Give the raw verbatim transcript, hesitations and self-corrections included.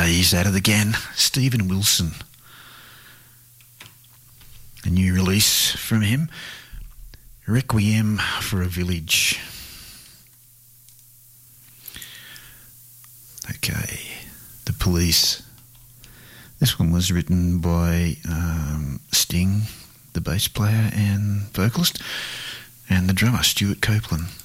Ah, he's at it again. Stephen Wilson. A new release from him. Requiem for a Village. Okay, The Police. This one was written by um, Sting, the bass player and vocalist, and the drummer, Stuart Copeland.